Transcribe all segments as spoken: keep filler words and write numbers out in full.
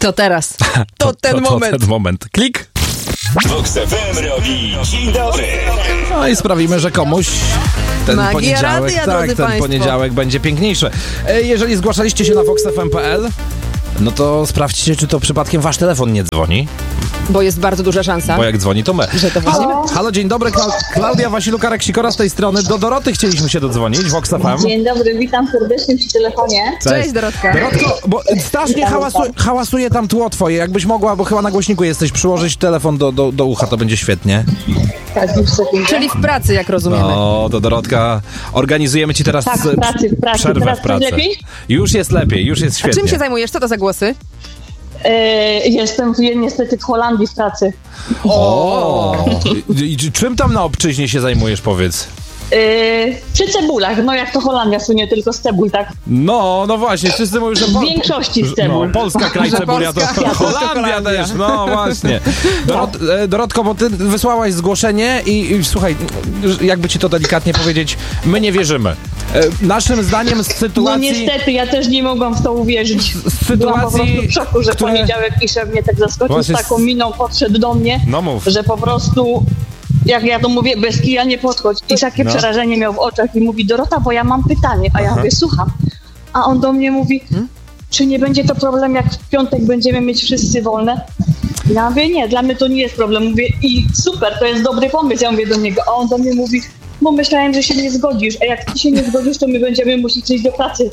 To teraz. To, to ten to, moment. To ten moment. Klik. Vox F M robi dzień dobry. No i sprawimy, że komuś ten Magia poniedziałek, radia, tak, drodzy ten państwo. poniedziałek będzie piękniejszy. E, Jeżeli zgłaszaliście się na vox f m kropka p l, no to sprawdźcie, czy to przypadkiem wasz telefon nie dzwoni, Bo jest bardzo duża szansa, bo jak dzwoni, to my. że to właśnie my. Halo, dzień dobry, Kla- Klaudia Wasiluka-Reksikora z tej strony. Do Doroty chcieliśmy się dodzwonić, Vox F M. Dzień dobry, witam serdecznie przy telefonie. Cześć, Dorotka. Dorotko, bo strasznie Witam, hałasu- witam. hałasuje tam tło twoje. Jakbyś mogła, bo chyba na głośniku jesteś, przyłożyć telefon do, do, do ucha, to będzie świetnie. Tak, już sekundę. Czyli w pracy, jak rozumiemy. No, to Dorotka, organizujemy ci teraz Tak, w pracy, w pracy. przerwę Teraz w pracy. coś lepiej? Już jest lepiej, już jest A świetnie. czym się zajmujesz? Co to za głosy? E, jestem w, niestety w Holandii w pracy. O! I, i czym tam na obczyźnie się zajmujesz, powiedz? E, przy cebulach, no jak to Holandia słynie tylko z cebul, tak? No, no właśnie, wszyscy mówią, że... W większości z cebul. No, Polska kraj Że cebulia to Polska, Holandia, Holandia. też, no właśnie. Dorot, e, Dorotko, bo ty wysłałaś zgłoszenie i, i słuchaj, jakby ci to delikatnie powiedzieć, my nie wierzymy. E, naszym zdaniem z No sytuacji... niestety, ja też nie mogłam w to uwierzyć. sytuacji, Byłam po prostu w szoku, że które- poniedziałek i szef mnie tak zaskoczył, Właśnie z taką miną podszedł do mnie, No mów. że po prostu... Jak ja to mówię, bez kija nie podchodź. I takie No. przerażenie miał w oczach i mówi, Dorota, bo ja mam pytanie. A ja mówię, słucham. A on do mnie mówi, czy nie będzie to problem, jak w piątek będziemy mieć wszyscy wolne? Ja mówię, nie, dla mnie to nie jest problem. Mówię, i super, to jest dobry pomysł. Ja mówię do niego, a on do mnie mówi, bo myślałem, że się nie zgodzisz, a jak ty się nie zgodzisz, to my będziemy musieli iść do pracy.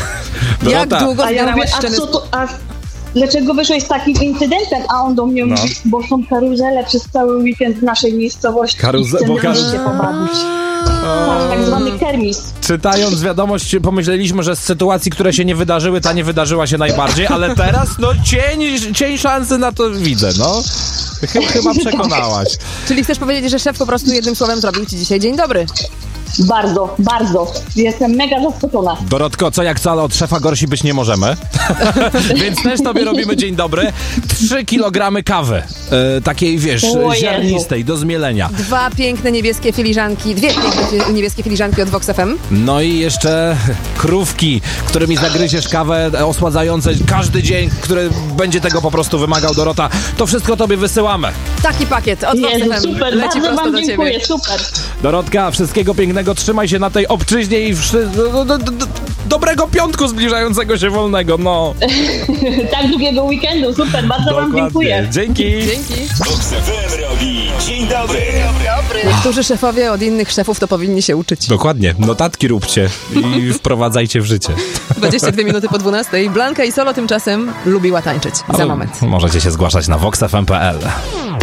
Jak Dorota. długo A ja mówię, zbierałaś a ściany? co to, a dlaczego wyszłeś z takim incydentem? A on do mnie No. mówi, bo są karuzele przez cały weekend w naszej miejscowości. Karuze- i chcemy bo karuze- się pobawić. Tak, tak zwany kermis. Czytając wiadomość, pomyśleliśmy, że z sytuacji, które się nie wydarzyły, ta nie wydarzyła się najbardziej, ale teraz, no cień, cień szansy na to widzę, no. Chy- Chyba przekonałaś. Czyli chcesz powiedzieć, że szef po prostu jednym słowem zrobił ci dzisiaj dzień dobry? Bardzo, bardzo. Jestem mega zaskoczona. Dorotko, co jak co, ale od szefa gorsi być nie możemy. Więc też tobie robimy dzień dobry. Trzy kilogramy kawy. E, takiej, wiesz, O Jezu. ziarnistej, do zmielenia. Dwa piękne niebieskie filiżanki, dwie piękne fi- niebieskie filiżanki od Vox F M. No i jeszcze krówki, którymi zagryziesz kawę, e, osładzające każdy dzień, który będzie tego po prostu wymagał, Dorota. To wszystko tobie wysyłamy. Taki pakiet od Vox Jezu, F M. super, Leci bardzo prosto wam do dziękuję, ciebie. super. Dorotka, wszystkiego pięknego, trzymaj się na tej obczyźnie i wszy... do, do, do, do, dobrego piątku zbliżającego się wolnego, no. Tak długiego weekendu, super, bardzo wam dziękuję. Dzięki. Dzięki. Vox F M robi dzień dobry. Niektórzy szefowie od innych szefów to powinni się uczyć. Dokładnie, notatki róbcie i wprowadzajcie w życie. dwadzieścia dwie minuty po dwunastej. Blanka i Solo tymczasem lubiła tańczyć. Za moment. Możecie się zgłaszać na vox f m kropka p l.